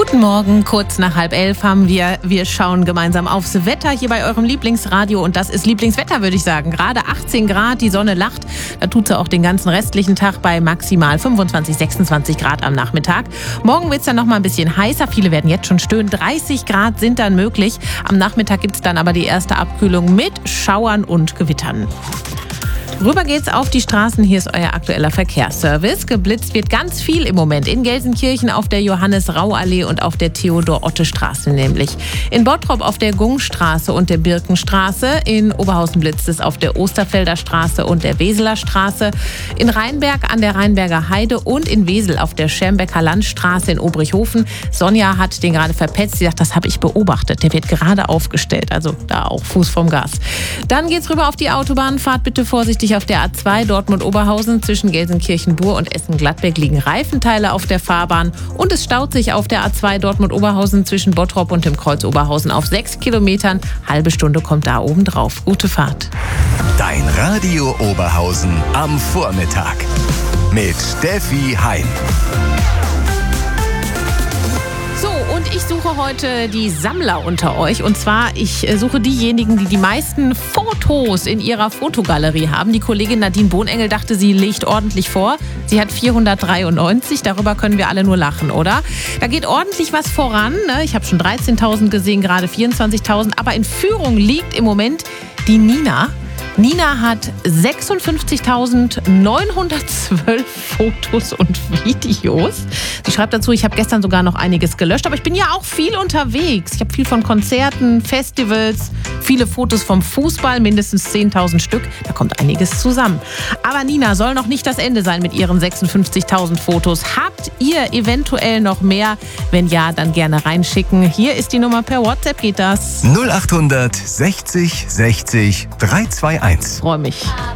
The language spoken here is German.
Guten Morgen, kurz nach 10:30 haben wir schauen gemeinsam aufs Wetter hier bei eurem Lieblingsradio und das ist Lieblingswetter, würde ich sagen. Gerade 18 Grad, die Sonne lacht, da tut sie auch den ganzen restlichen Tag bei maximal 25, 26 Grad am Nachmittag. Morgen wird es dann noch mal ein bisschen heißer, viele werden jetzt schon stöhnen, 30 Grad sind dann möglich. Am Nachmittag gibt es dann aber die erste Abkühlung mit Schauern und Gewittern. Rüber geht's auf die Straßen. Hier ist euer aktueller Verkehrsservice. Geblitzt wird ganz viel im Moment. In Gelsenkirchen auf der Johannes-Rau-Allee und auf der Theodor-Otte-Straße nämlich. In Bottrop auf der Gungstraße und der Birkenstraße. In Oberhausen blitzt es auf der Osterfelder Straße und der Weseler Straße. In Rheinberg an der Rheinberger Heide und in Wesel auf der Schermbecker Landstraße in Obrichhofen. Sonja hat den gerade verpetzt. Sie sagt, das habe ich beobachtet. Der wird gerade aufgestellt. Also da auch Fuß vom Gas. Dann geht's rüber auf die Autobahn. Fahrt bitte vorsichtig auf der A2 Dortmund-Oberhausen. Zwischen Gelsenkirchen-Bur und Essen-Gladbeck liegen Reifenteile auf der Fahrbahn. Und es staut sich auf der A2 Dortmund-Oberhausen zwischen Bottrop und dem Kreuz Oberhausen auf 6 Kilometern. Halbe Stunde kommt da oben drauf. Gute Fahrt. Dein Radio Oberhausen am Vormittag mit Steffi Heim. Und ich suche heute die Sammler unter euch. Und zwar, ich suche diejenigen, die die meisten Fotos in ihrer Fotogalerie haben. Die Kollegin Nadine Bohnengel dachte, sie legt ordentlich vor. Sie hat 493. Darüber können wir alle nur lachen, oder? Da geht ordentlich was voran. Ne? Ich habe schon 13.000 gesehen, gerade 24.000. Aber in Führung liegt im Moment die Nina. Nina hat 56.912 Fotos und Videos. Sie schreibt dazu, ich habe gestern sogar noch einiges gelöscht, aber ich bin ja auch viel unterwegs. Ich habe viel von Konzerten, Festivals, viele Fotos vom Fußball, mindestens 10.000 Stück. Da kommt einiges zusammen. Aber Nina soll noch nicht das Ende sein mit ihren 56.000 Fotos. Habt ihr eventuell noch mehr? Wenn ja, dann gerne reinschicken. Hier ist die Nummer, per WhatsApp geht das. 0800 60 60 321. Freue mich.